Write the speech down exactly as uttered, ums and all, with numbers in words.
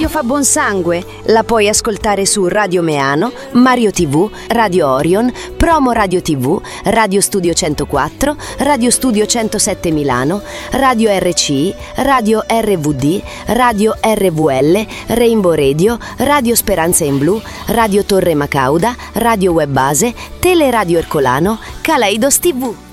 radio fa buon sangue. La puoi ascoltare su Radio Meano, Mario tivù, Radio Orion, Promo Radio tivù, Radio Studio centoquattro, Radio Studio centosette Milano, Radio R C I, Radio R V D, Radio R V L, Rainbow Radio, Radio Speranza in Blu, Radio Torre Macauda, Radio Webbase, Teleradio Ercolano, Kaleidos tivù.